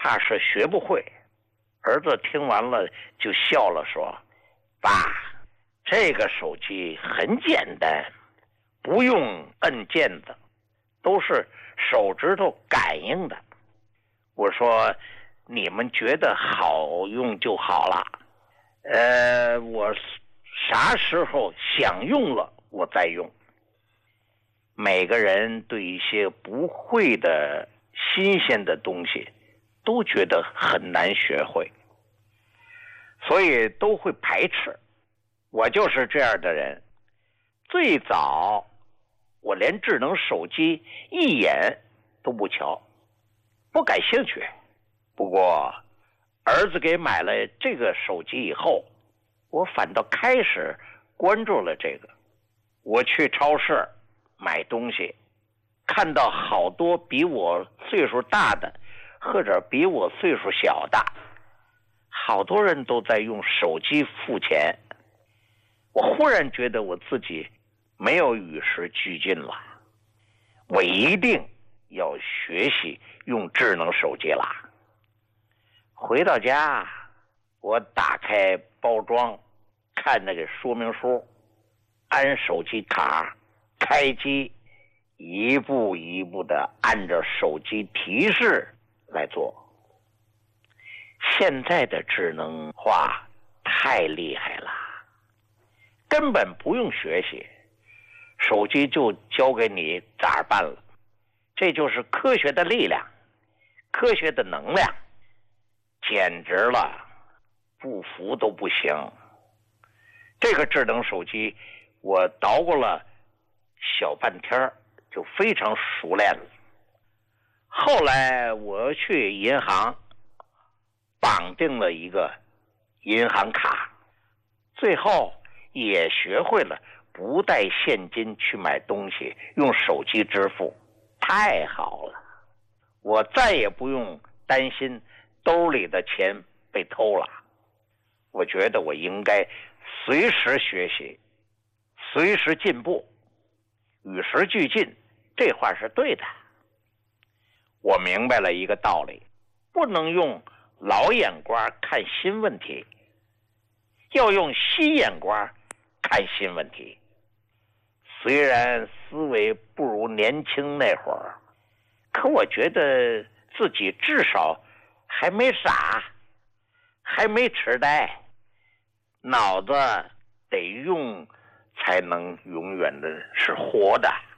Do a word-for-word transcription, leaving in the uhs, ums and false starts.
怕是学不会。儿子听完了就笑了，说：“爸，这个手机很简单，不用摁键子，都是手指头感应的。”我说：“你们觉得好用就好了，呃，我啥时候想用了我再用。”每个人对一些不会的新鲜的东西都觉得很难学会，所以都会排斥。我就是这样的人。最早我连智能手机一眼都不瞧，不感兴趣。不过儿子给买了这个手机以后，我反倒开始关注了这个。我去超市买东西，看到好多比我岁数大的或者比我岁数小的，好多人都在用手机付钱。我忽然觉得我自己没有与时俱进了，我一定要学习用智能手机了。回到家，我打开包装，看那个说明书，安手机卡，开机，一步一步的按照手机提示来做。现在的智能化太厉害了，根本不用学习，手机就教给你咋办了。这就是科学的力量，科学的能量，简直了，不服都不行。这个智能手机我捣鼓了小半天就非常熟练了。后来我去银行绑定了一个银行卡，最后也学会了不带现金去买东西，用手机支付。太好了，我再也不用担心兜里的钱被偷了。我觉得我应该随时学习，随时进步，与时俱进，这话是对的。我明白了一个道理，不能用老眼光看新问题，要用新眼光看新问题。虽然思维不如年轻那会儿，可我觉得自己至少还没傻，还没痴呆，脑子得用才能永远的是活的。